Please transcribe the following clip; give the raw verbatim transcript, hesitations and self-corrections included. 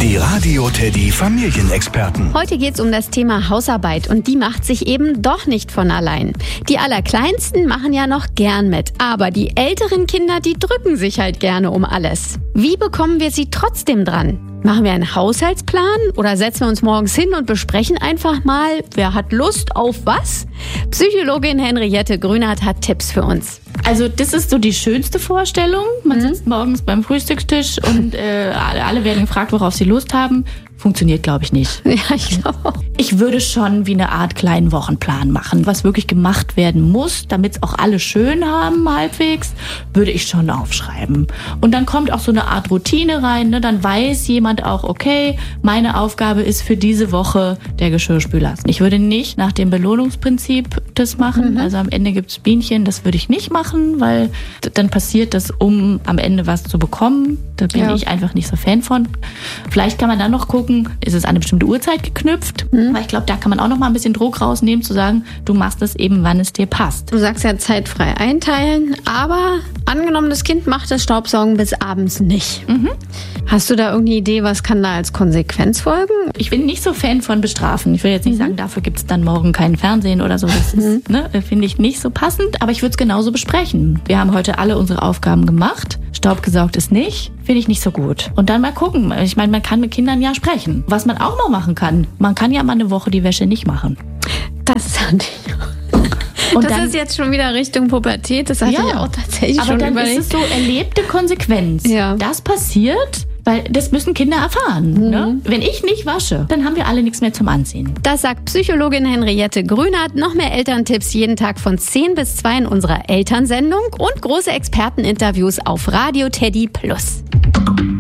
Die Radio Teddy Familienexperten. Heute geht's um das Thema Hausarbeit und die macht sich eben doch nicht von allein. Die Allerkleinsten machen ja noch gern mit, aber die älteren Kinder, die drücken sich halt gerne um alles. Wie bekommen wir sie trotzdem dran? Machen wir einen Haushaltsplan oder setzen wir uns morgens hin und besprechen einfach mal, wer hat Lust auf was? Psychologin Henriette Grünert hat Tipps für uns. Also das ist so die schönste Vorstellung. Man mhm. sitzt morgens beim Frühstückstisch und äh, alle, alle werden gefragt, worauf sie Lust haben. Funktioniert, glaube ich, nicht. Ja, ich glaube auch. Ich würde schon wie eine Art kleinen Wochenplan machen. Was wirklich gemacht werden muss, damit es auch alle schön haben halbwegs, würde ich schon aufschreiben. Und dann kommt auch so eine Art Routine rein. Ne? Dann weiß jemand auch, okay, meine Aufgabe ist für diese Woche der Geschirrspüler. Ich würde nicht nach dem Belohnungsprinzip das machen. Mhm. Also am Ende gibt's Bienchen, das würde ich nicht machen, weil dann passiert das, um am Ende was zu bekommen. Da bin ja. ich einfach nicht so Fan von. Vielleicht kann man dann noch gucken, ist es an eine bestimmte Uhrzeit geknüpft? Mhm. Weil ich glaube, da kann man auch noch mal ein bisschen Druck rausnehmen, zu sagen, du machst es eben, wann es dir passt. Du sagst ja zeitfrei einteilen, aber angenommen, das Kind macht das Staubsaugen bis abends nicht. Mhm. Hast du da irgendeine Idee, was kann da als Konsequenz folgen? Ich bin nicht so Fan von Bestrafen. Ich will jetzt nicht mhm. sagen, dafür gibt es dann morgen kein Fernsehen oder so. Das ist, mhm. ne, finde ich nicht so passend, aber ich würde es genauso besprechen. Wir haben heute alle unsere Aufgaben gemacht. Staub gesaugt ist nicht, finde ich nicht so gut. Und dann mal gucken. Ich meine, man kann mit Kindern ja sprechen. Was man auch noch machen kann, man kann ja mal eine Woche die Wäsche nicht machen. Das fand ich auch. Und das dann, ist jetzt schon wieder Richtung Pubertät. Das hatte ja, ich auch tatsächlich aber schon dann überlegt. ist es so erlebte Konsequenz. Ja. Das passiert, weil das müssen Kinder erfahren. Mhm. Ne? Wenn ich nicht wasche, dann haben wir alle nichts mehr zum Anziehen. Das sagt Psychologin Henriette Grünert. Noch mehr Elterntipps jeden Tag von zehn bis zwei in unserer Elternsendung und große Experteninterviews auf Radio Teddy Plus.